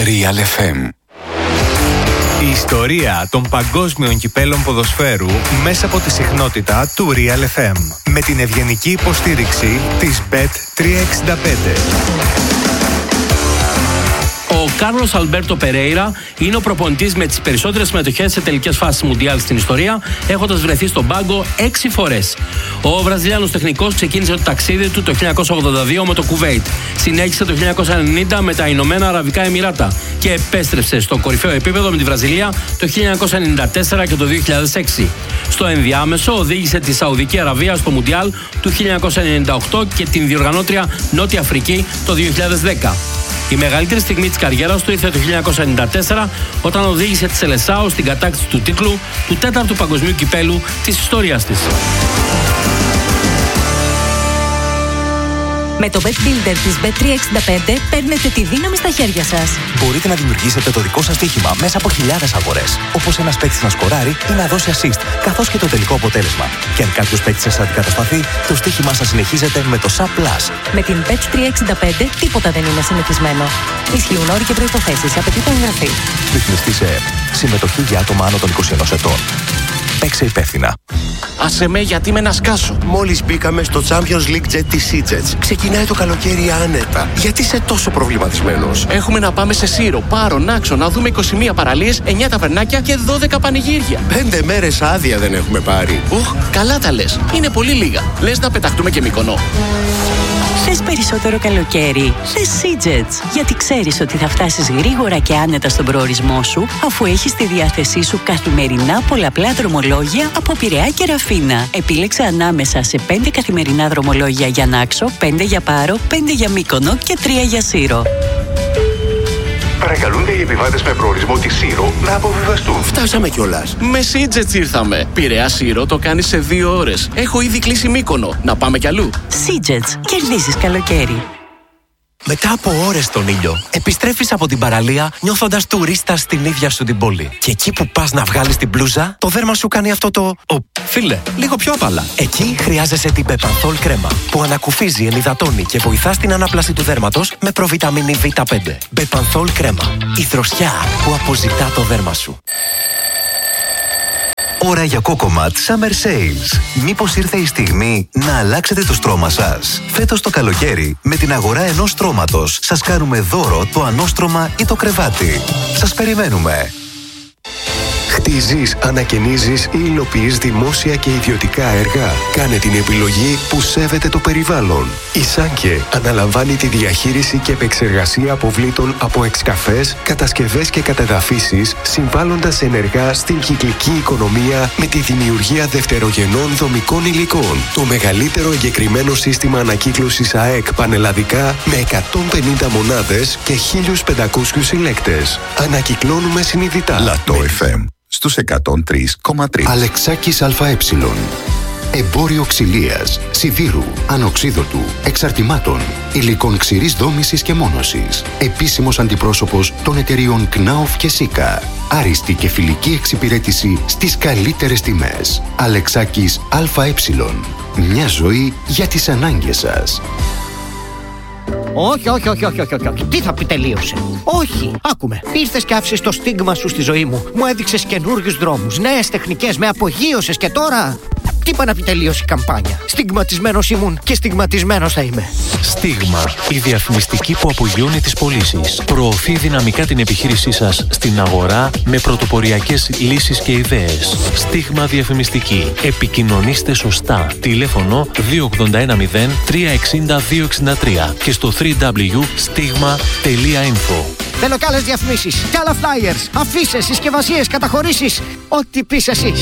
Real FM. Η ιστορία των παγκόσμιων κυπέλων ποδοσφαίρου μέσα από τη συχνότητα του Real FM. Με την ευγενική υποστήριξη της Bet365. Ο Κάρλος Αλμπέρτο Περέιρα είναι ο προπονητής με τις περισσότερες συμμετοχές σε τελικές φάσεις Μουντιάλ στην ιστορία, έχοντας βρεθεί στον πάγκο 6 φορές. Ο Βραζιλιάνος τεχνικός ξεκίνησε το ταξίδι του το 1982 με το Κουβέιτ. Συνέχισε το 1990 με τα Ηνωμένα Αραβικά Εμιράτα και επέστρεψε στο κορυφαίο επίπεδο με τη Βραζιλία το 1994 και το 2006. Στο ενδιάμεσο οδήγησε τη Σαουδική Αραβία στο Μουντιάλ του 1998 και την διοργανώτρια Νότια Αφρική το 2010. Η μεγαλύτερη στιγμή της καριέρας του ήρθε το 1994 όταν οδήγησε τη Σελεσάο στην κατάκτηση του τίτλου του 4ου παγκοσμίου κυπέλου της ιστορίας της. Με το Bet Builder της Bet365 παίρνετε τη δύναμη στα χέρια σας. Μπορείτε να δημιουργήσετε το δικό σας στοίχημα μέσα από χιλιάδες αγορές. Όπως ένας παίκτης να σκοράρει ή να δώσει assist, καθώς και το τελικό αποτέλεσμα. Και αν κάποιος παίκτης σας αντικατασταθεί, το στοίχημά σας συνεχίζεται με το SAP+. Με την Bet365 τίποτα δεν είναι συνηθισμένο. Ισχύουν όροι και προϋποθέσεις. Απαιτείται εγγραφή. Ρυθμιστή σε ΕΕΠ. Συμμετοχή για άτομα άνω των 21 ετών. Παίξε υπεύθυνα. Άσε με, γιατί με να σκάσω. Μόλις μπήκαμε στο Champions League Jet της Seajets. Ξεκινάει το καλοκαίρι άνετα. Γιατί είσαι τόσο προβληματισμένος? Έχουμε να πάμε σε Σύρο, Πάρο, Νάξο, να δούμε 21 παραλίες, 9 ταβερνάκια και 12 πανηγύρια. 5 μέρες άδεια δεν έχουμε πάρει. Καλά τα λες. Είναι πολύ λίγα. Λες να πεταχτούμε και Μύκονο. Θες περισσότερο καλοκαίρι? Θες Seajets. Γιατί ξέρεις ότι θα φτάσεις γρήγορα και άνετα στον προορισμό σου, αφού έχεις στη διάθεσή σου καθημερινά πολλαπλά δρομολόγια από Πειραιά και Ραφίνα. Επίλεξε ανάμεσα σε 5 καθημερινά δρομολόγια για Νάξο, 5 για Πάρο, 5 για Μύκονο και 3 για Σύρο. Παρακαλούνται οι επιβάτες με προορισμό τη Σύρο να αποβιβαστούν. Φτάσαμε κιόλας. Με Seajets ήρθαμε. Πειραιά Σύρο το κάνει σε 2 ώρες. Έχω ήδη κλείσει Μύκονο. Να πάμε κι αλλού. Seajets. Κερδίζεις καλοκαίρι. Μετά από ώρες στον ήλιο, επιστρέφεις από την παραλία νιώθοντας τουρίστας στην ίδια σου την πόλη. Και εκεί που πας να βγάλεις την μπλούζα, το δέρμα σου κάνει αυτό το φίλε, λίγο πιο απαλά. Εκεί χρειάζεσαι την Bepanthol κρέμα, που ανακουφίζει, ενυδατώνει και βοηθά στην ανάπλαση του δέρματος με προβιταμίνη Β5. Bepanthol κρέμα. Η δροσιά που αποζητά το δέρμα σου. Ώρα για Cocomat Summer Sales. Μήπως ήρθε η στιγμή να αλλάξετε το στρώμα σας? Φέτος το καλοκαίρι, με την αγορά ενός στρώματος, σας κάνουμε δώρο το ανώστρωμα ή το κρεβάτι. Σας περιμένουμε. Χτίζεις, ανακαινίζεις ή υλοποιείς δημόσια και ιδιωτικά έργα? Κάνε την επιλογή που σέβεται το περιβάλλον. Η Σάνκε αναλαμβάνει τη διαχείριση και επεξεργασία αποβλήτων από εξκαφές, κατασκευές και κατεδαφίσεις, συμβάλλοντας ενεργά στην κυκλική οικονομία με τη δημιουργία δευτερογενών δομικών υλικών. Το μεγαλύτερο εγκεκριμένο σύστημα ανακύκλωσης ΑΕΚ πανελλαδικά με 150 μονάδες και 1.500 συλλέκτες. Ανακυκλώνουμε συνειδητά. Λατό FM στους 103,3. Αλεξάκης ΑΕ. Εμπόριο ξυλίας, σιδήρου, ανοξίδωτου, εξαρτημάτων, υλικών ξηρής δόμησης και μόνωσης. Επίσημος αντιπρόσωπος των εταιριών Knauf και Sika. Άριστη και φιλική εξυπηρέτηση στις καλύτερες τιμές. Αλεξάκης ΑΕ. Μια ζωή για τις ανάγκες σας. Όχι. Τι θα πει τελείωσε? Όχι, άκουμε. Ήρθες και άφησες το στίγμα σου στη ζωή μου. Μου έδειξες καινούριους δρόμους, νέες τεχνικές, με απογείωσες και τώρα... Τι είπα να πει τελείωσε η καμπάνια? Στιγματισμένος ήμουν και στιγματισμένος θα είμαι. Στίγμα, η διαφημιστική που απογειώνει τις πωλήσεις. Προωθεί δυναμικά την επιχείρησή σας στην αγορά με πρωτοποριακές λύσεις και ιδέες. Στίγμα διαφημιστική. Επικοινωνήστε σωστά. Τηλέφωνο 2810 360 263 και στο www.stigma.info. Θέλω κι άλλες διαφημίσεις, κι άλλα flyers, αφήσεις, συσκευασίες, καταχωρήσεις. Ό,τι πεις εσύ.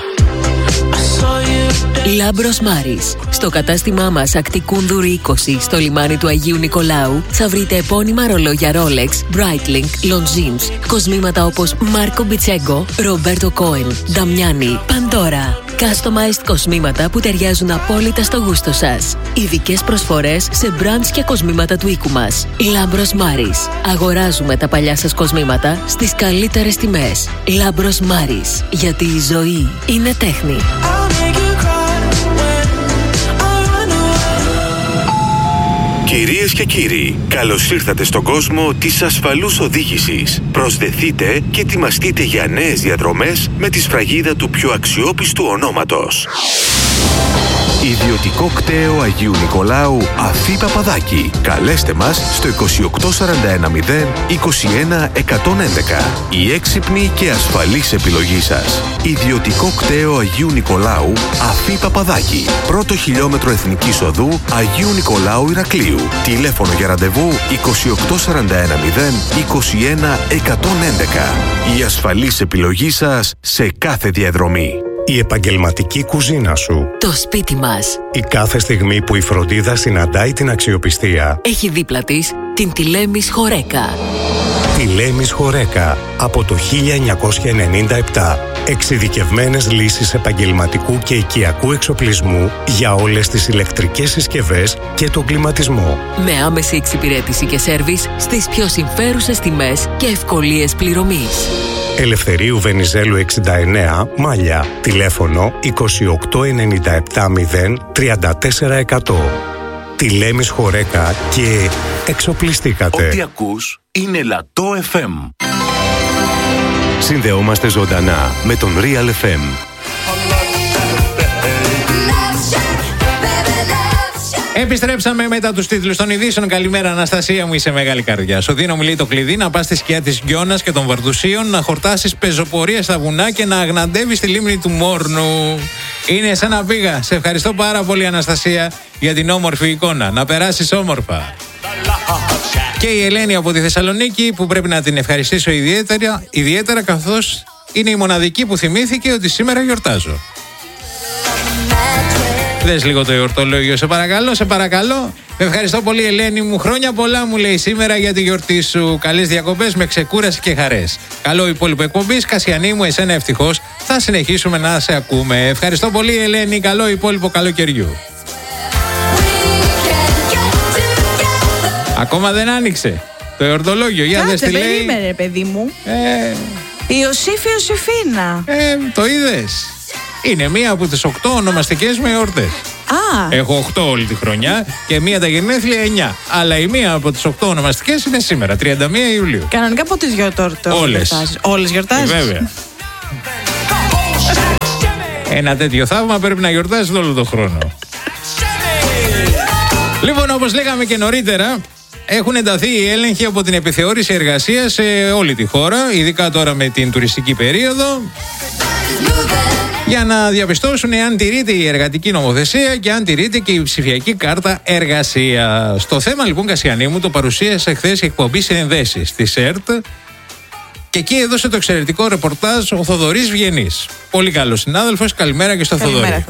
Λάμπρος Μάρις. Στο κατάστημά μας Ακτικούνδουρη 20 στο λιμάνι του Αγίου Νικολάου θα βρείτε επώνυμα ρολόγια Rolex, Breitling, Longines, κοσμήματα όπως Μάρκο Μπιτσέγκο, Ρομπέρτο Κόεν, Νταμιάνι, Παντόρα. Customized κοσμήματα που ταιριάζουν απόλυτα στο γούστο σας. Ειδικές προσφορές σε brands και κοσμήματα του οίκου μας. Λάμπρος Μάρις. Αγοράζουμε τα παλιά σας κοσμήματα στις καλύτερες τιμές. Λάμπρος Μάρις. Γιατί η ζωή είναι τέχνη. Κυρίες και κύριοι, καλώς ήρθατε στον κόσμο της ασφαλούς οδήγησης. Προσδεθείτε και ετοιμαστείτε για νέες διαδρομές με τη σφραγίδα του πιο αξιόπιστου ονόματος. Ιδιωτικό κτέο Αγίου Νικολάου Αφή Παπαδάκη. Καλέστε μας στο 28410 21 111. Η έξυπνη και ασφαλής επιλογή σας. Ιδιωτικό κτέο Αγίου Νικολάου Αφή Παπαδάκη. Πρώτο χιλιόμετρο Εθνικής Οδού Αγίου Νικολάου Ηρακλείου. Τηλέφωνο για ραντεβού 28410 21 111. Η ασφαλής επιλογή σας σε κάθε διαδρομή. Η επαγγελματική κουζίνα σου. Το σπίτι μας. Η κάθε στιγμή που η φροντίδα συναντάει την αξιοπιστία. Έχει δίπλα της την Τηλέμης Χορέκα. Τηλέμης Χορέκα. Από το 1997. Εξειδικευμένες λύσεις επαγγελματικού και οικιακού εξοπλισμού για όλες τις ηλεκτρικές συσκευές και τον κλιματισμό. Με άμεση εξυπηρέτηση και σέρβις στις πιο συμφέρουσες τιμές και ευκολίες πληρωμής. Ελευθερίου Βενιζέλου 69, Μάλια. Τηλέφωνο 28970 34%. Τηλέμης Χορέκα και εξοπλιστήκατε. Ό,τι ακούς είναι Λατό FM. Συνδεόμαστε ζωντανά με τον Real FM. Επιστρέψαμε μετά τους τίτλους των ειδήσεων. Καλημέρα, Αναστασία μου, είσαι μεγάλη καρδιά. Σου δίνω, μου λέει, το κλειδί να πας στη σκιά της Γκιώνας και των Βαρδουσίων, να χορτάσεις πεζοπορία στα βουνά και να αγναντεύεις τη λίμνη του Μόρνου. Είναι σαν να πήγα. Σε ευχαριστώ πάρα πολύ, Αναστασία, για την όμορφη εικόνα. Να περάσεις όμορφα. Και η Ελένη από τη Θεσσαλονίκη, που πρέπει να την ευχαριστήσω ιδιαίτερα καθώς είναι η μοναδική που θυμήθηκε ότι σήμερα γιορτάζω. Δες λίγο το εορτολόγιο, σε παρακαλώ, σε παρακαλώ. Ευχαριστώ πολύ, Ελένη μου. Χρόνια πολλά, μου λέει, σήμερα για τη γιορτή σου. Καλές διακοπές με ξεκούραση και χαρές. Καλό υπόλοιπο εκπομπής. Κασιανή μου, εσένα ευτυχώς. Θα συνεχίσουμε να σε ακούμε. Ευχαριστώ πολύ, Ελένη. Καλό υπόλοιπο καλοκαιριού. Ακόμα δεν άνοιξε το εορτολόγιο. Για δες τι λέει. Περίμενε, παιδί μου. Ιωσήφ Ιωσήφινα. Το είδες. Είναι μία από τις 8 ονομαστικές μου εορτές. Έχω 8 όλη τη χρονιά και μία τα γενέθλια 9. Αλλά η μία από τις 8 ονομαστικές είναι σήμερα, 31 Ιουλίου. Κανονικά πότε γιορτάζεις? Όλες γιορτάζεις. Βέβαια. Ένα τέτοιο θαύμα πρέπει να γιορτάζεις όλο τον χρόνο. Λοιπόν, όπως λέγαμε και νωρίτερα, έχουν ενταθεί οι έλεγχοι από την επιθεώρηση εργασίας σε όλη τη χώρα, ειδικά τώρα με την τουριστική περίοδο, για να διαπιστώσουν αν τηρείται η εργατική νομοθεσία και αν τηρείται και η ψηφιακή κάρτα εργασίας. Το θέμα, λοιπόν, Κασιανή μου, το παρουσίασε χθες η εκπομπή Συνδέσεις της ΕΡΤ και εκεί έδωσε το εξαιρετικό ρεπορτάζ ο Θοδωρής Βιενής. Πολύ καλός συνάδελφος, καλημέρα και στο Θοδωρή.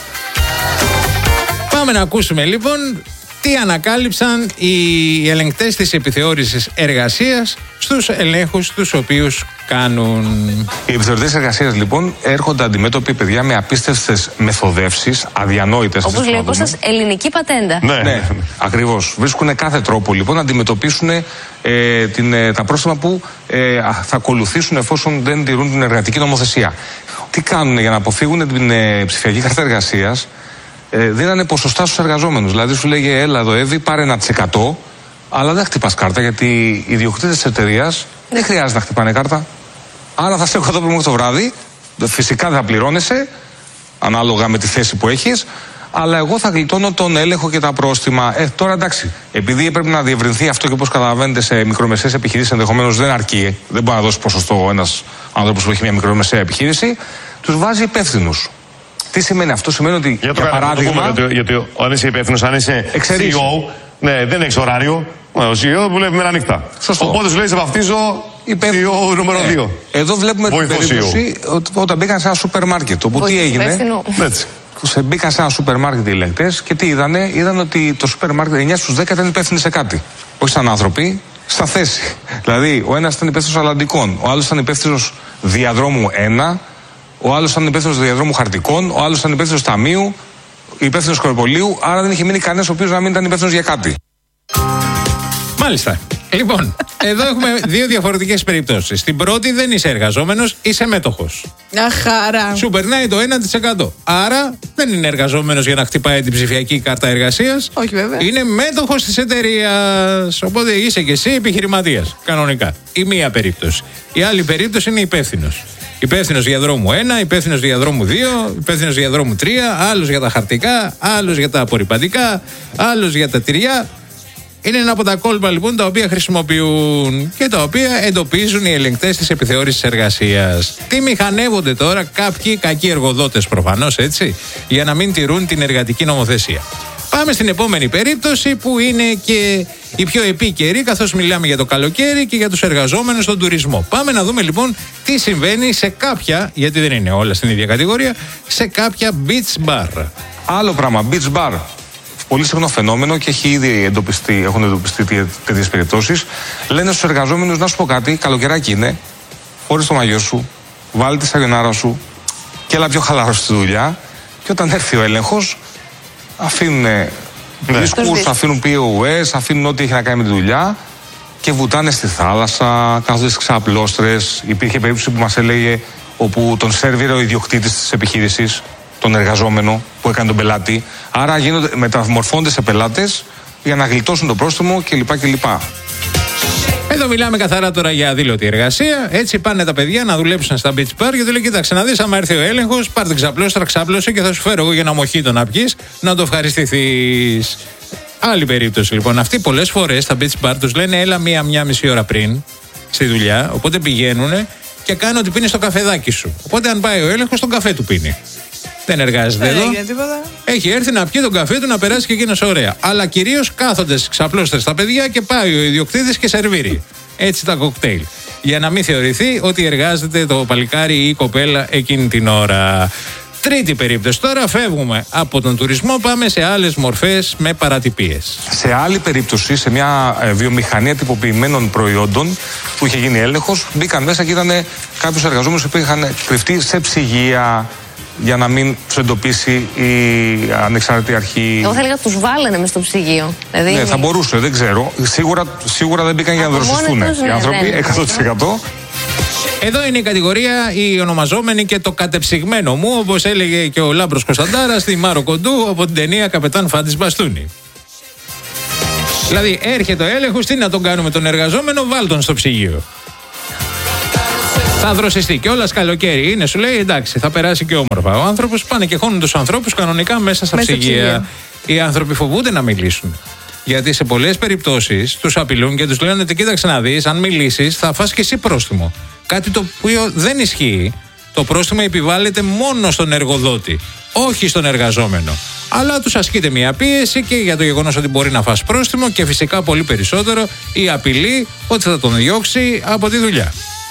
Πάμε να ακούσουμε, λοιπόν, τι ανακάλυψαν οι ελεγκτές της επιθεώρησης εργασίας στους ελέγχους τους οποίους κάνουν. Οι επιθεωρητές εργασίας, λοιπόν, έρχονται αντιμέτωποι, παιδιά, με απίστευτες μεθοδεύσεις, αδιανόητες. Όπως λέει ο Κώστας, ελληνική πατέντα. Ναι, ακριβώς. Βρίσκουν κάθε τρόπο, λοιπόν, να αντιμετωπίσουν τα πρόστιμα που θα ακολουθήσουν εφόσον δεν τηρούν την εργατική νομοθεσία. Τι κάνουν για να αποφύγουν την ψηφιακή κάρτα εργασίας? Δίνανε ποσοστά στους εργαζόμενους. Δηλαδή σου λέγε, έλα εδώ, Εύη, πάρε 1%, αλλά δεν χτυπάς κάρτα, γιατί οι ιδιοκτήτες της εταιρείας δεν χρειάζεται να χτυπάνε κάρτα. Άρα θα σε έχω εδώ μέχρι το βράδυ. Φυσικά δεν θα πληρώνεσαι, ανάλογα με τη θέση που έχεις, αλλά εγώ θα γλιτώνω τον έλεγχο και τα πρόστιμα. Τώρα εντάξει, επειδή έπρεπε να διευρυνθεί αυτό και όπως καταλαβαίνετε σε μικρομεσαίες επιχειρήσεις ενδεχομένως δεν αρκεί, δεν μπορεί να δώσει ποσοστό ένας άνθρωπος που έχει μια μικρομεσαία επιχείρηση, τους βάζει υπεύθυνους. Τι σημαίνει αυτό? Σημαίνει ότι, για παράδειγμα, γιατί αν είσαι υπεύθυνος, αν είσαι CEO, ναι, δεν έχεις ωράριο. Ο CEO δουλεύει μέρα νύχτα. Σωστό. Οπότε σου λέει, σε βαφτίζω CEO νούμερο 2. Εδώ βλέπουμε την περίπτωση όταν μπήκαν σε ένα σούπερ μάρκετ. Όπου τι έγινε? Έτσι. Μπήκαν σε ένα σούπερ μάρκετ οι ελεγκτές και τι είδανε? Είδαν ότι το σούπερ μάρκετ 9 στους 10 ήταν υπεύθυνοι σε κάτι. Όχι σαν άνθρωποι, στα θέση. Δηλαδή, ο ένας ήταν υπεύθυνος αλλαντικών, ο άλλος ήταν υπεύθυνος διαδρόμου 1. Ο άλλος ήταν υπεύθυνος διαδρόμου χαρτικών, ο άλλος ήταν υπεύθυνος ταμείου, υπεύθυνος κοροπολίου, άρα δεν είχε μείνει κανένας ο οποίος να μην ήταν υπεύθυνος για κάτι. Μάλιστα. Λοιπόν, εδώ έχουμε δύο διαφορετικές περιπτώσεις. Στην πρώτη δεν είσαι εργαζόμενος, είσαι μέτοχος. Αχάρα. Σου περνάει το 1%. Άρα δεν είναι εργαζόμενος για να χτυπάει την ψηφιακή κάρτα εργασίας. Όχι, βέβαια. Είναι μέτοχος της εταιρείας. Οπότε είσαι και εσύ επιχειρηματίας. Κανονικά. Η μία περίπτωση. Η άλλη περίπτωση είναι υπεύθυνος. Υπεύθυνος διαδρόμου 1, υπεύθυνος διαδρόμου 2, υπεύθυνος διαδρόμου 3, άλλος για τα χαρτικά, άλλος για τα απορρυπαντικά, άλλος για τα τυριά. Είναι ένα από τα κόλπα λοιπόν τα οποία χρησιμοποιούν και τα οποία εντοπίζουν οι ελεγκτές της επιθεώρησης εργασίας. Τι μηχανεύονται τώρα κάποιοι κακοί εργοδότες προφανώς, έτσι, για να μην τηρούν την εργατική νομοθεσία. Πάμε στην επόμενη περίπτωση που είναι και η πιο επίκαιρη, καθώς μιλάμε για το καλοκαίρι και για τους εργαζόμενους στον τουρισμό. Πάμε να δούμε λοιπόν τι συμβαίνει σε κάποια, γιατί δεν είναι όλα στην ίδια κατηγορία, σε κάποια beach bar. Άλλο πράγμα, beach bar. Πολύ συχνό φαινόμενο και έχουν εντοπιστεί τέτοιες περιπτώσεις. Λένε στους εργαζόμενους, να σου πω κάτι, καλοκαιράκι είναι, χωρίς το μαγιό σου, βάλει τη σαγιονάρα σου και έλα πιο χαλαρός στη δουλειά. Και όταν έρθει ο έλεγχος, αφήνουν δίσκους, αφήνουν POS, αφήνουν ό,τι έχει να κάνει με τη δουλειά και βουτάνε στη θάλασσα, κάθονται στις ξαπλώστρες. Υπήρχε περίπτωση που μας έλεγε όπου τον σέρβιρε ο ιδιοκτήτης της επιχείρησης, τον εργαζόμενο που έκανε τον πελάτη. Άρα μεταμορφώνται σε πελάτες για να γλιτώσουν το πρόστιμο κλπ. Εδώ μιλάμε καθαρά τώρα για αδήλωτη εργασία. Έτσι πάνε τα παιδιά να δουλέψουν στα beach bar και του λέει: κοίταξε να δεις, άμα έρθει ο έλεγχος, πάρ' την ξαπλώστρα, ξάπλωσε και θα σου φέρω εγώ για ένα μοχίτο να πιεις, να το ευχαριστηθείς. Άλλη περίπτωση λοιπόν. Αυτοί πολλές φορές στα beach bar τους λένε: έλα μία μισή ώρα πριν στη δουλειά. Οπότε πηγαίνουν και κάνουν ότι πίνει το καφεδάκι σου. Οπότε αν πάει ο έλεγχος, τον καφέ του πίνει. Δεν εργάζεται εδώ. Έχει έρθει να πιει τον καφέ του, να περάσει και εκείνος ωραία. Αλλά κυρίως κάθονται στις ξαπλώστρες τα παιδιά και πάει ο ιδιοκτήτης και σερβίρει. Έτσι τα κοκτέιλ. Για να μην θεωρηθεί ότι εργάζεται το παλικάρι ή η κοπέλα εκείνη την ώρα. Τρίτη περίπτωση. Τώρα φεύγουμε από τον τουρισμό, πάμε σε άλλες μορφές με παρατυπίες. Σε άλλη περίπτωση, σε μια βιομηχανία τυποποιημένων προϊόντων που είχε γίνει έλεγχος, μπήκαν μέσα και ήταν κάποιους εργαζόμενους που είχαν κρυφτεί σε ψυγεία, για να μην τους εντοπίσει η ανεξάρτητη αρχή. Εγώ θα έλεγα τους βάλανε μες στο ψυγείο. Δηλαδή ναι, θα μπορούσε, δεν ξέρω. Σίγουρα δεν μπήκαν για να δροσιστούν οι άνθρωποι, 100%. Εδώ είναι η κατηγορία η ονομαζόμενη και το κατεψυγμένο μου, όπως έλεγε και ο Λάμπρος Κωνσταντάρας στη Μάρο Κοντού από την ταινία Καπετάν Φάντης Μπαστούνι. Δηλαδή έρχεται ο έλεγχος, τι να τον κάνουμε τον εργαζόμενο, βάλ τον στο ψυγείο. Θα δροσιστεί και όλα καλοκαίρι είναι, σου λέει εντάξει, θα περάσει και όμορφα. Ο άνθρωπος πάνε και χώνουν τους ανθρώπους κανονικά μέσα στα ψυγεία. Οι άνθρωποι φοβούνται να μιλήσουν. Γιατί σε πολλές περιπτώσεις τους απειλούν και τους λένε ότι κοίταξε να δεις, αν μιλήσεις θα φας και εσύ πρόστιμο. Κάτι το οποίο δεν ισχύει. Το πρόστιμο επιβάλλεται μόνο στον εργοδότη, όχι στον εργαζόμενο. Αλλά τους ασκείται μια πίεση και για το γεγονός ότι μπορεί να φας πρόστιμο και φυσικά πολύ περισσότερο η απειλή ότι θα τον διώξει από τη δουλειά.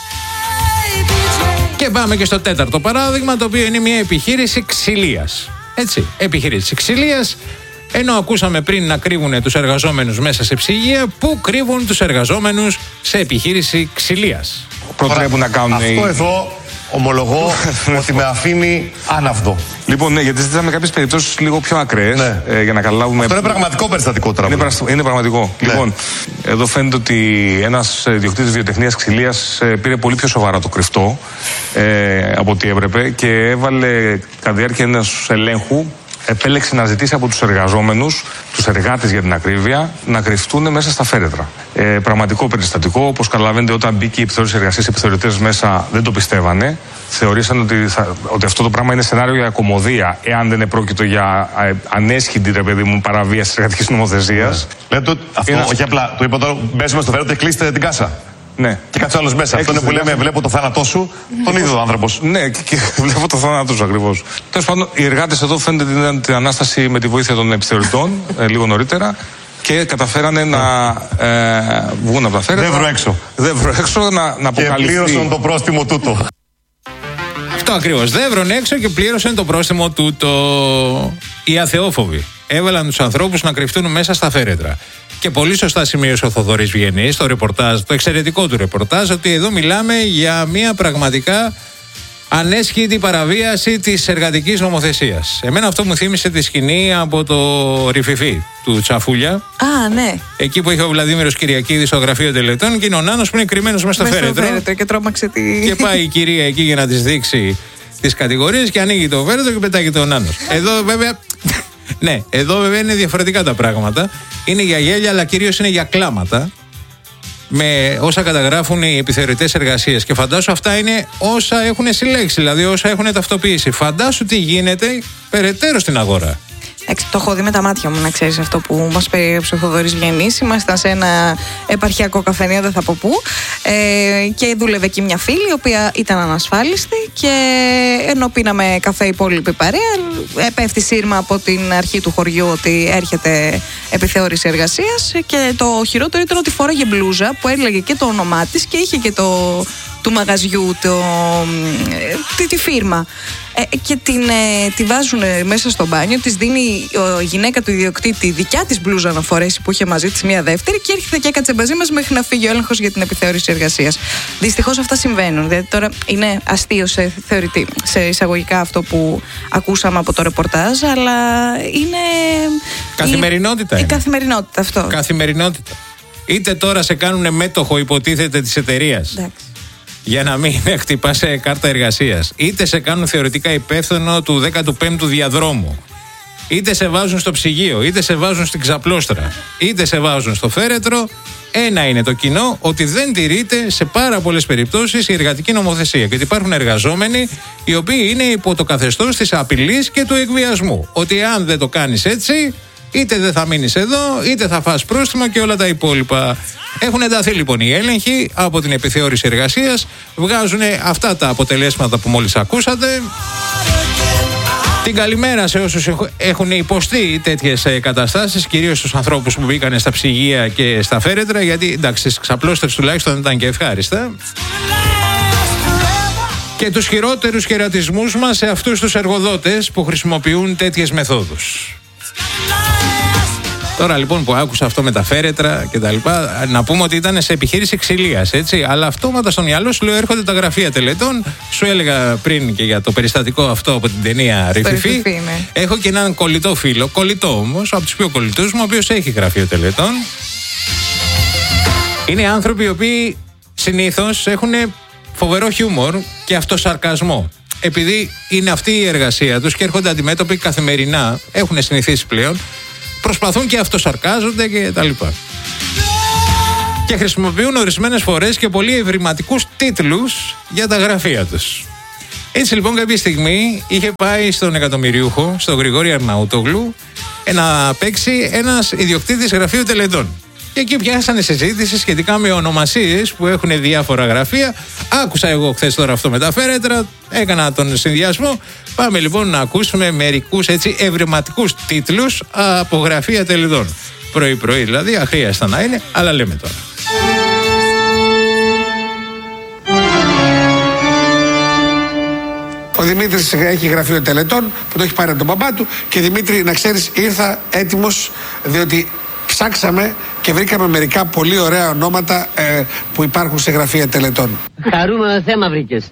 Και πάμε και στο τέταρτο παράδειγμα, το οποίο είναι μια επιχείρηση ξυλίας. Έτσι, επιχείρηση ξυλίας, ενώ ακούσαμε πριν να κρύβουν τους εργαζόμενους μέσα σε ψυγεία, πού κρύβουν τους εργαζόμενους σε επιχείρηση ξυλίας. Προτρέπουν να κάνουν. Αυτό εδώ ομολογώ ότι με αφήνει άναυδο. Λοιπόν, ναι, γιατί ζητήσαμε κάποιες περιπτώσεις λίγο πιο ακραίες, για να καταλάβουμε. Αυτό είναι πραγματικό περιστατικό τώρα. Είναι πραγματικό. Ναι. Λοιπόν, εδώ φαίνεται ότι ένας ιδιοκτήτης βιοτεχνίας ξυλίας πήρε πολύ πιο σοβαρά το κρυφτό από ό,τι έπρεπε και έβαλε κατά διάρκεια ενός ελέγχου. Επέλεξε να ζητήσει από τους εργαζόμενους, τους εργάτες για την ακρίβεια, να κρυφτούν μέσα στα φέρετρα. Πραγματικό περιστατικό. Όπως καταλαβαίνετε, όταν μπήκε η επιθεώρηση εργασίας, οι επιθεωρητές μέσα δεν το πιστεύανε. Θεωρήσαν ότι αυτό το πράγμα είναι σενάριο για κωμωδία, εάν δεν επρόκειτο για ανέσχυντη, ρε παιδί μου, παραβίαση της εργατικής νομοθεσίας. Λέτε αυτό, όχι απλά. Του είπα τώρα, μπες στο φέρετρο και κλείστε την κάσα. Ναι. Και κάτσε άλλο μέσα. Αυτό είναι που λέμε: βλέπω το θάνατό σου, τον ίδιο άνθρωπο. Ναι, και βλέπω το θάνατό σου ακριβώς. Τέλος πάντων, οι εργάτες εδώ φαίνεται την ανάσταση με τη βοήθεια των επιθεωρητών λίγο νωρίτερα και καταφέρανε να βγουν από τα φέρετρα. Δεν βρω έξω να αποκαλυφθεί. Και πλήρωσαν το πρόστιμο τούτο. Αυτό ακριβώς. Δεν βρουν έξω και πλήρωσαν το πρόστιμο τούτο. Οι αθεόφοβοι έβαλαν τους ανθρώπους να κρυφτούν μέσα στα φέρετρα. Και πολύ σωστά σημείωσε ο Θοδωρής Βιενής στο ρεπορτάζ, το εξαιρετικό του ρεπορτάζ, ότι εδώ μιλάμε για μια πραγματικά ανέσχυτη παραβίαση της εργατικής νομοθεσίας. Εμένα αυτό μου θύμισε τη σκηνή από το Ριφιφί του Τσαφούλια. Α, ναι. Εκεί που είχε ο Βλαδίμηρος Κυριακίδης στο γραφείο τελετών και είναι ο Νάνος που είναι κρυμμένος μέσα στο φέρετρο. Και τρόμαξε τη. Και πάει η κυρία εκεί για να της δείξει τις κατηγορίες και ανοίγει το φέρετρο και πετάγει τον Νάνος. Εδώ βέβαια. Ναι, εδώ βέβαια είναι διαφορετικά τα πράγματα. Είναι για γέλια, αλλά κυρίως είναι για κλάματα. Με όσα καταγράφουν οι επιθεωρητές εργασίες. Και φαντάσου αυτά είναι όσα έχουν συλλέξει, δηλαδή όσα έχουν ταυτοποιήσει. Φαντάσου τι γίνεται περαιτέρω στην αγορά. Το έχω δει με τα μάτια μου, να ξέρεις αυτό που μας περιέγραψε ο Θοδωρής Βιενής. Ήμασταν σε ένα επαρχιακό καφενείο, δεν θα πω πού, και δούλευε εκεί μια φίλη, η οποία ήταν ανασφάλιστη. Και ενώ πίναμε καφέ, η υπόλοιπη παρέα, πέφτει σύρμα από την αρχή του χωριού ότι έρχεται επιθεώρηση εργασίας. Και το χειρότερο ήταν ότι φόραγε μπλούζα που έλεγε και το όνομά της και είχε και του μαγαζιού τη φίρμα. Και τη βάζουν μέσα στο μπάνιο, της δίνει η γυναίκα του ιδιοκτήτη δικιά της μπλούζα να φορέσει που είχε μαζί της μια δεύτερη και έρχεται και έκατσε μαζί μας μέχρι να φύγει ο έλεγχος για την επιθεώρηση εργασίας. Δυστυχώς αυτά συμβαίνουν. Δηλαδή τώρα είναι αστείο σε εισαγωγικά αυτό που ακούσαμε από το ρεπορτάζ, αλλά είναι. Καθημερινότητα. Η καθημερινότητα αυτό. Καθημερινότητα. Είτε τώρα σε κάνουν μέτοχο, υποτίθεται, της εταιρείας. Για να μην χτυπάς κάρτα εργασίας. Είτε σε κάνουν θεωρητικά υπεύθυνο του 15ου διαδρόμου. Είτε σε βάζουν στο ψυγείο, είτε σε βάζουν στην ξαπλώστρα, είτε σε βάζουν στο φέρετρο. Ένα είναι το κοινό, ότι δεν τηρείται σε πάρα πολλές περιπτώσεις η εργατική νομοθεσία. Και ότι υπάρχουν εργαζόμενοι οι οποίοι είναι υπό το καθεστώς της απειλής και του εκβιασμού. Ότι αν δεν το κάνεις έτσι, είτε δεν θα μείνεις εδώ, είτε θα φας πρόστιμο και όλα τα υπόλοιπα. Έχουν ενταθεί λοιπόν οι έλεγχοι από την επιθεώρηση εργασίας, βγάζουν αυτά τα αποτελέσματα που μόλις ακούσατε. Την καλημέρα σε όσους έχουν υποστεί τέτοιες καταστάσεις, κυρίως στους ανθρώπους που μπήκαν στα ψυγεία και στα φέρετρα, γιατί εντάξει, στις ξαπλώστρες τουλάχιστον δεν ήταν και ευχάριστα. Και τους χειρότερους χαιρετισμούς μας σε αυτούς τους εργοδότες που χρησιμοποιούν τέτοιες μεθόδους. Τώρα λοιπόν που άκουσα αυτό με τα φέρετρα και τα λοιπά, να πούμε ότι ήταν σε επιχείρηση ξυλίας, έτσι. Αλλά αυτόματα στο μυαλό σου λέω έρχονται τα γραφεία τελετών. Σου έλεγα πριν και για το περιστατικό αυτό από την ταινία Ριφιφί. Ναι. Έχω και έναν κολλητό φίλο, κολλητό όμως, από τους πιο κολλητούς μου, ο οποίος έχει γραφείο τελετών. Είναι άνθρωποι οι οποίοι συνήθως έχουν φοβερό χιούμορ και αυτοσαρκασμό. Επειδή είναι αυτή η εργασία τους και έρχονται αντιμέτωποι καθημερινά, έχουν συνηθίσει πλέον. Προσπαθούν και αυτοσαρκάζονται και τα λοιπά. Και χρησιμοποιούν ορισμένες φορές και πολύ ευρηματικούς τίτλους για τα γραφεία τους. Έτσι λοιπόν κάποια στιγμή είχε πάει στον εκατομμυριούχο, στον Γρηγόρη Αρναούτογλου, να παίξει ένας ιδιοκτήτης γραφείου τελετών. Και εκεί πιάσανε συζήτηση σχετικά με ονομασίες που έχουν διάφορα γραφεία. Άκουσα εγώ χθες τώρα αυτό με τα φέρετρα, έκανα τον συνδυασμό. Πάμε λοιπόν να ακούσουμε μερικούς έτσι ευρηματικούς τίτλους από γραφεία τελετών. Πρωί-πρωί δηλαδή, αχρίαστα να είναι, αλλά λέμε τώρα. Ο Δημήτρης έχει γραφείο τελετών που το έχει πάρει από τον μπαμπά του. Και Δημήτρη, να ξέρεις, ήρθα έτοιμος διότι ψάξαμε και βρήκαμε μερικά πολύ ωραία ονόματα που υπάρχουν σε γραφεία τελετών. Χαρούμενο θέμα βρήκες.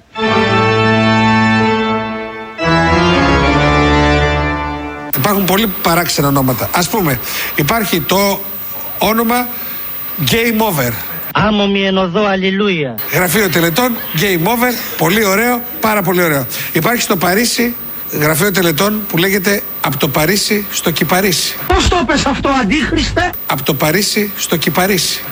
Υπάρχουν πολύ παράξενα ονόματα. Ας πούμε, υπάρχει το όνομα Game Over. Άμμο μη ενωδώ, αλληλούια. Γραφείο τελετών, Game Over, πολύ ωραίο, πάρα πολύ ωραίο. Υπάρχει στο Παρίσι γραφείο τελετών που λέγεται Από το Παρίσι στο Κυπαρίσι. Πώς το πες αυτό, αντίχριστε? Από το Παρίσι στο Κυπαρίσι.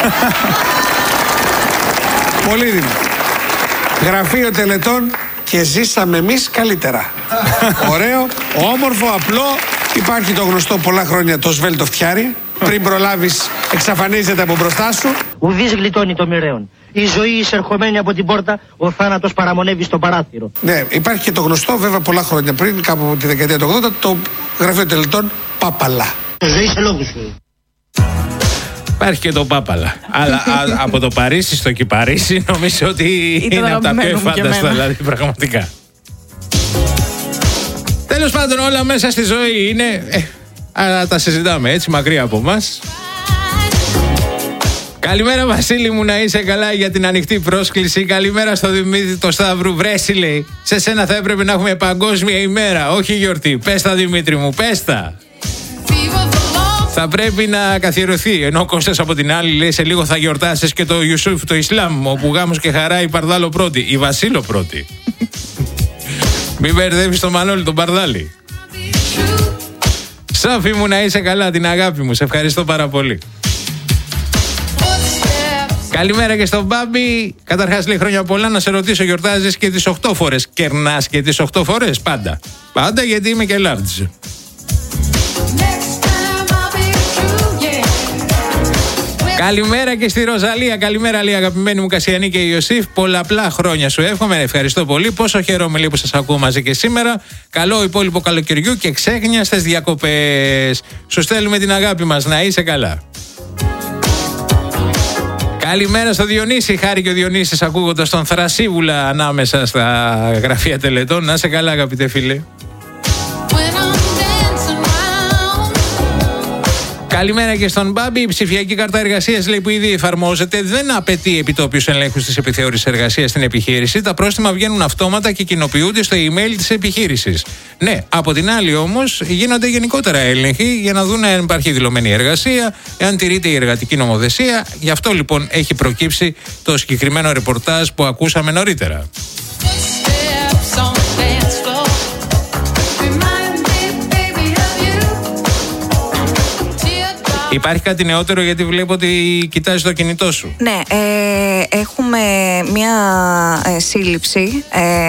Πολύ δίνει. Γραφείο τελετών και ζήσαμε εμείς καλύτερα. Ωραίο, όμορφο, απλό. Υπάρχει το γνωστό πολλά χρόνια το σβέλτο φτιάρι. Πριν προλάβεις εξαφανίζεται από μπροστά σου. Ουδής γλιτώνει το μοιραίον. Η ζωή εισερχομένη από την πόρτα, ο θάνατος παραμονεύει στο παράθυρο. Ναι, υπάρχει και το γνωστό βέβαια πολλά χρόνια πριν, κάπου από τη δεκαετία του 80, το γραφείο τελετών Πάπαλα. Ζωή σε λόγους σου. Υπάρχει και το Πάπαλα. Αλλά από το Παρίσι στο Κυπαρίσι νομίζω ότι είναι από τα πιο εφάνταστα, δηλαδή πραγματικά. Τέλος πάντων, όλα μέσα στη ζωή είναι. Αλλά τα συζητάμε έτσι μακριά από εμάς. Καλημέρα Βασίλη μου, να είσαι καλά, για την ανοιχτή πρόσκληση. Καλημέρα στο Δημήτρη το Σταύρου. Βρέσει λέει, σε σένα θα έπρεπε να έχουμε παγκόσμια ημέρα, όχι γιορτή. Πες τα Δημήτρη μου, πες τα. Θα πρέπει να καθιερωθεί. Ενώ ο Κώστας από την άλλη λέει, σε λίγο θα γιορτάσεις και το Ιουσούφ το Ισλάμ, όπου γάμος και χαρά η Παρδάλο πρώτη, η Βασίλο πρώτη. Μην μπερδεύεις τον Μανώλη τον Παρδάλη. Σάφη μου, να είσαι καλά, την αγάπη μου, σε ευχαριστώ πάρα πολύ. Καλημέρα και στον Μπάμπη. Καταρχάς λέει, χρόνια πολλά, να σε ρωτήσω, γιορτάζεις και τις 8 φορές? Κερνάς και τις 8 φορές? Πάντα. Πάντα, γιατί είμαι και large. Καλημέρα και στη Ροζαλία. Καλημέρα λέει, αγαπημένη μου Κασιανή και Ιωσήφ. Πολλαπλά χρόνια σου εύχομαι. Ευχαριστώ πολύ. Πόσο χαίρομαι λέει που σας ακούω μαζί και σήμερα. Καλό υπόλοιπο καλοκαιριού και ξέχνιαστες διακοπές. Σου στέλνουμε την αγάπη μας. Να είσαι καλά. Καλημέρα στο Διονύση. Χάρη και ο Διονύσης ακούγοντας τον Θρασίβουλα ανάμεσα στα γραφεία τελετών. Να είσαι καλά, αγαπητέ φίλε. Καλημέρα και στον Μπάμπη. Η ψηφιακή κάρτα εργασίας λέει, που ήδη εφαρμόζεται, δεν απαιτεί επιτόπιους ελέγχους της επιθεώρησης εργασίας στην επιχείρηση. Τα πρόστιμα βγαίνουν αυτόματα και κοινοποιούνται στο email της επιχείρησης. Ναι, από την άλλη όμως γίνονται γενικότερα έλεγχοι για να δουν αν υπάρχει δηλωμένη εργασία, αν τηρείται η εργατική νομοθεσία. Γι' αυτό λοιπόν έχει προκύψει το συγκεκριμένο ρεπορτάζ που ακούσαμε νωρίτερα. Υπάρχει κάτι νεότερο, γιατί βλέπω ότι κοιτάζεις το κινητό σου? Ναι, έχουμε μια σύλληψη.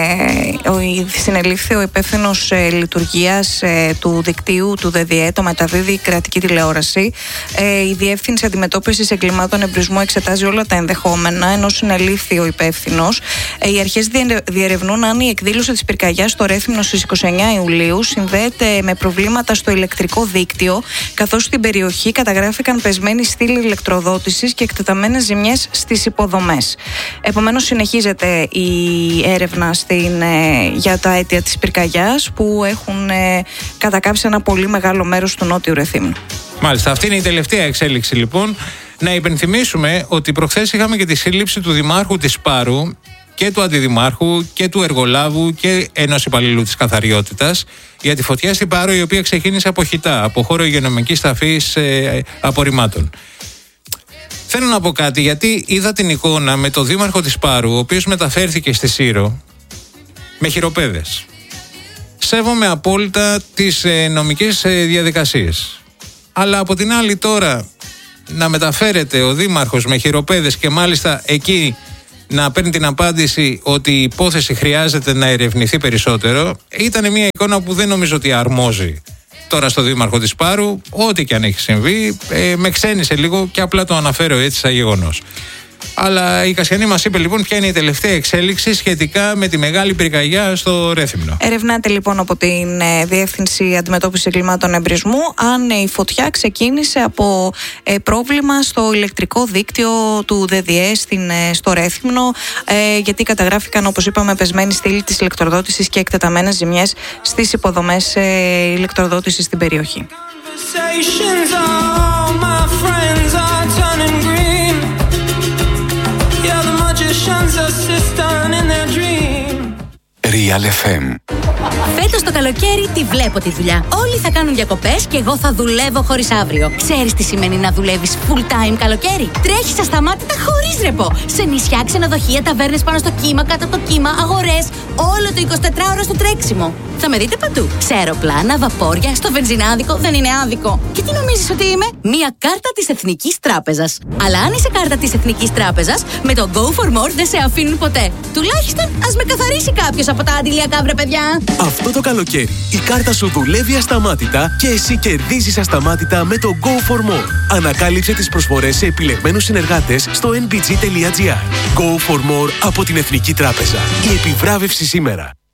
Συνελήφθη ο υπεύθυνος λειτουργίας του δικτύου του ΔΔΕ, το μεταδίδει η κρατική τηλεόραση. Η Διεύθυνση Αντιμετώπισης Εγκλημάτων Εμπρισμού εξετάζει όλα τα ενδεχόμενα, ενώ συνελήφθη ο υπεύθυνος. Οι αρχές διερευνούν αν η εκδήλωση της πυρκαγιάς στο Ρέθυμνο στις 29 Ιουλίου συνδέεται με προβλήματα στο ηλεκτρικό δίκτυο, καθώς στην περιοχή καταγράφηκαν πεσμένη στήλη ηλεκτροδότησης και εκτεταμένες ζημιές στις υποδομές. Επομένως, συνεχίζεται η έρευνα για τα αίτια της πυρκαγιάς, που έχουν κατακάψει ένα πολύ μεγάλο μέρος του νότιου Ρεθύμνου. Μάλιστα, αυτή είναι η τελευταία εξέλιξη λοιπόν. Να υπενθυμίσουμε ότι προχθές είχαμε και τη σύλληψη του Δημάρχου της Πάρου και του Αντιδημάρχου και του Εργολάβου και ενός υπαλλήλου της καθαριότητας για τη φωτιά στην Πάρο, η οποία ξεκίνησε από χιτά, από χώρο υγειονομικής ταφής απορριμμάτων. Θέλω να πω κάτι, γιατί είδα την εικόνα με το δήμαρχο της Πάρου, ο οποίος μεταφέρθηκε στη Σύρο με χειροπέδες. Σέβομαι απόλυτα τις νομικές διαδικασίες. Αλλά από την άλλη τώρα να μεταφέρεται ο δήμαρχος με χειροπέδες και μάλιστα εκεί να παίρνει την απάντηση ότι η υπόθεση χρειάζεται να ερευνηθεί περισσότερο, ήταν μια εικόνα που δεν νομίζω ότι αρμόζει τώρα στο δήμαρχο της Πάρου. Ό,τι και αν έχει συμβεί, με ξένησε λίγο και απλά το αναφέρω έτσι σαν γεγονός. Αλλά η Κασιανή μας είπε λοιπόν ποια είναι η τελευταία εξέλιξη σχετικά με τη μεγάλη πυρκαγιά στο Ρέθυμνο. Ερευνάται λοιπόν από την Διεύθυνση Αντιμετώπισης Εγκλημάτων Εμπρισμού αν η φωτιά ξεκίνησε από πρόβλημα στο ηλεκτρικό δίκτυο του ΔΔΕ στο Ρέθυμνο, γιατί καταγράφηκαν, όπως είπαμε, πεσμένη στήλη της ηλεκτροδότησης και εκτεταμένες ζημιές στις υποδομές ηλεκτροδότησης στην περιοχή. Real FM. Φέτος το καλοκαίρι τη βλέπω τη δουλειά. Όλοι θα κάνουν διακοπές και εγώ θα δουλεύω χωρίς αύριο. Ξέρεις τι σημαίνει να δουλεύεις full time καλοκαίρι? Τρέχεις ασταμάτητα χωρίς ρεπό. Σε νησιά, ξενοδοχεία, ταβέρνες πάνω στο κύμα, κάτω από το κύμα, αγορές. Όλο το 24ωρο στο τρέξιμο. Θα με δείτε παντού. Σε αεροπλάνα, βαπόρια, στο βενζινάδικο. Δεν είναι άδικο. Και τι νομίζεις ότι είμαι? Μία κάρτα της Εθνικής Τράπεζας. Αλλά αν είσαι κάρτα της Εθνικής Τράπεζας, με το Go for More δεν σε αφήνουν ποτέ. Τουλάχιστον ας με καθαρίσει κάποιος από τα αντιλιακά, βρε παιδιά. Αυτό το καλοκαίρι η κάρτα σου δουλεύει ασταμάτητα και εσύ κερδίζεις ασταμάτητα με το Go for More. Ανακάλυψε τις προσφορές σε επιλεγμένους συνεργάτες στο nbg.gr. Go for More από την Εθνική Τράπεζα. Η επιβράβευση σήμερα.